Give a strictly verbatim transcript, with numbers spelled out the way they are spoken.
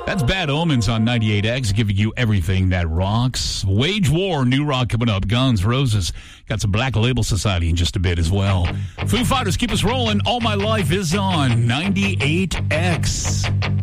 That's Bad Omens on ninety-eight X, giving you everything that rocks. Wage War, new rock coming up. Guns, Roses. Got some Black Label Society in just a bit as well. Foo Fighters, keep us rolling. All My Life is on ninety-eight X.